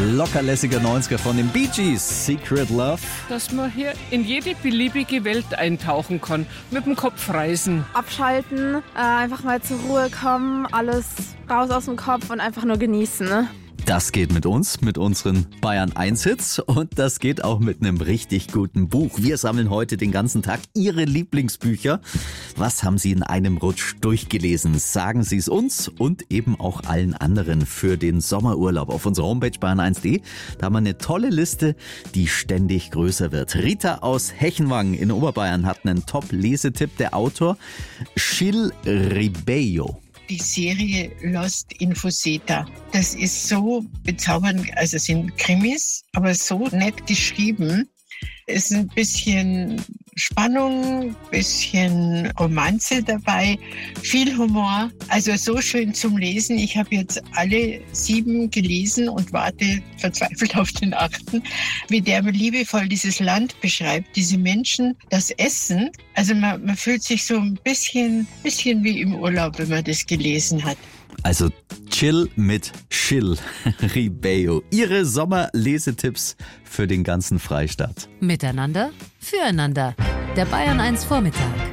Lockerlässiger 90er von den Bee Gees, Secret Love. Dass man hier in jede beliebige Welt eintauchen kann, mit dem Kopf reisen. Abschalten, einfach mal zur Ruhe kommen, alles raus aus dem Kopf und einfach nur genießen, ne? Das geht mit uns, mit unseren Bayern 1 Hits und das geht auch mit einem richtig guten Buch. Wir sammeln heute den ganzen Tag Ihre Lieblingsbücher. Was haben Sie in einem Rutsch durchgelesen? Sagen Sie es uns und eben auch allen anderen für den Sommerurlaub. Auf unserer Homepage bayern1.de, da haben wir eine tolle Liste, die ständig größer wird. Rita aus Hechenwangen in Oberbayern hat einen Top-Lesetipp. Der Autor Gil Ribeiro. Die Serie Lost in Fuseta. Das ist so bezaubernd, also es sind Krimis, aber so nett geschrieben. Es ist ein bisschen Spannung, ein bisschen Romanze dabei, viel Humor. Also so schön zum Lesen. Ich habe jetzt alle 7 gelesen und warte verzweifelt auf den 8. Wie der liebevoll dieses Land beschreibt, diese Menschen, das Essen. Also man fühlt sich so ein bisschen wie im Urlaub, wenn man das gelesen hat. Also Chill mit Gil Ribeiro. Ihre Sommerlesetipps für den ganzen Freistaat. Miteinander, füreinander. Der Bayern 1 Vormittag.